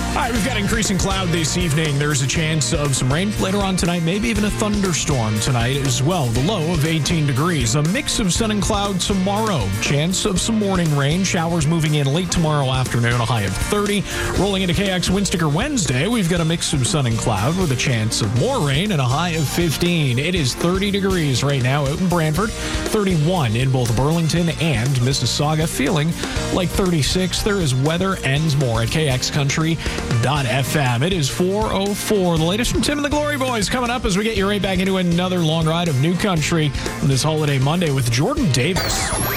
All right, we've got increasing cloud this evening. There's a chance of some rain later on tonight, maybe even a thunderstorm tonight as well. The low of 18 degrees. A mix of sun and cloud tomorrow. Chance of some morning rain. Showers moving in late tomorrow afternoon, a high of 30. Rolling into KX Windsticker Wednesday, we've got a mix of sun and cloud with a chance of more rain and a high of 15. It is 30 degrees right now out in Brantford, 31 in both Burlington and Mississauga, feeling like 36. There is weather and more at KXCountry.fm. It is 4:04. The latest from Tim and the Glory Boys coming up as we get you right back into another long ride of new country on this holiday Monday with Jordan Davis.